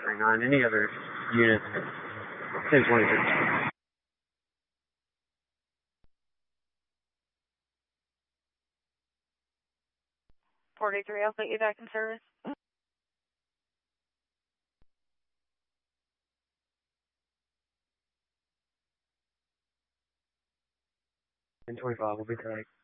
on any other unit. 1023. 43, I'll put you back in service. 1025 will be correct.